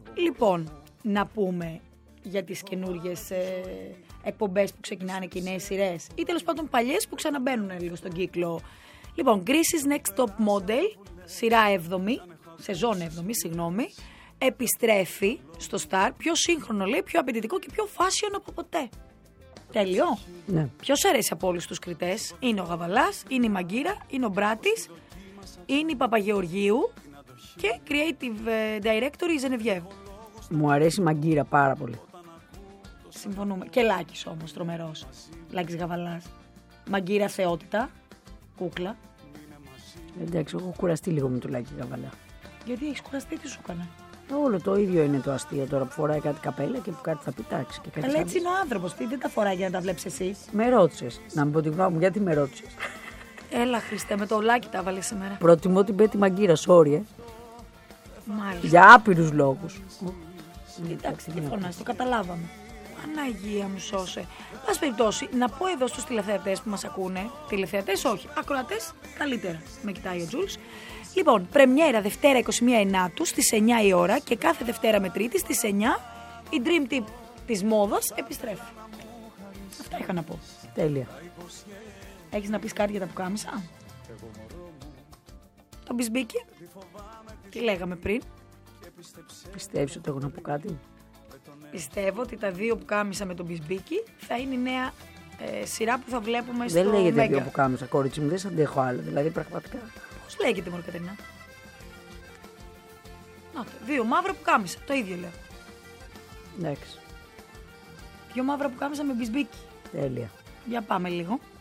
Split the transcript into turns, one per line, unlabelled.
Λοιπόν, να πούμε για τις καινούργιες εκπομπές που ξεκινάνε και οι νέες σειρές ή τέλος πάντων παλιές που ξαναμπαίνουν λίγο στον κύκλο. Λοιπόν, Greece's Next Top Model, σειρά 7η, σεζόν 7η, συγγνώμη, επιστρέφει στο Star, πιο σύγχρονο λέει, πιο απαιτητικό και πιο fashion από ποτέ. Τέλειο.
Ναι.
Ποιος αρέσει από όλους τους κριτές? Είναι ο Γαβαλάς, είναι η Μαγκύρα, είναι ο Μπράτης, είναι η Παπαγεωργίου και creative director η Ζενεβιέβ.
Μου αρέσει η Μαγκύρα πάρα πολύ.
Συμφωνούμε. Και Λάκης όμως, τρομερός. Λάκης Γαβαλάς. Μαγκύρα θεότητα. Κούκλα.
Εντάξει, έχω κουραστεί λίγο με το Λάκη Γαβαλά.
Γιατί έχεις κουραστεί, τι σου έκανε?
Όλο το ίδιο είναι το αστείο τώρα που φοράει κάτι καπέλα και που κάτι θα πιτάξει.
Αλλά έτσι είναι ο άνθρωπος. Τι δεν τα φοράει για να τα βλέπεις εσύ?
Με ρώτησες. Να μην πω τη γνώμη μου, γιατί με ρώτησες?
Έλα Χριστέ, με το Λάκη τα βάλε σήμερα.
Προτιμώ την Πέτη Μαγκύρα, sorry.
Μάλιστα.
Για άπειρους λόγους.
Εντάξει, τι φωνάς, το καταλάβαμε. Παναγία μου σώσε. Πας περιπτώσει, να πω εδώ στους τηλεθεατές που μας ακούνε, τηλεθεατές όχι, ακροατές καλύτερα, με κοιτάει ο Τζούλς. Λοιπόν, πρεμιέρα Δευτέρα 21 Ενάτου στις 9 η ώρα και κάθε Δευτέρα με Τρίτη στις 9 η Dream Team της μόδας επιστρέφει. Αυτά είχα να πω.
Τέλεια.
Έχεις να πεις κάτι για τα πουκάμισα? Το μπισμπίκι, τι λέγαμε πριν?
Πιστεύεις ότι έχω να πω κάτι?
Πιστεύω ότι τα δύο πουκάμισα με τον μπισμπίκι θα είναι η νέα σειρά που θα βλέπουμε στο
Δεν λέγεται
Mega.
δύο που κάμισα, κόριτσι μου, δεν σ' αντέχω άλλο. Δηλαδή πραγματικά.
Πώς λέγεται μωρή Κατερίνα? Να το, δύο μαύρα πουκάμισα, το ίδιο λέω.
Εντάξει.
Δύο μαύρα πουκάμισα με μπισμπίκι.
Τέλεια.
Για πάμε λίγο.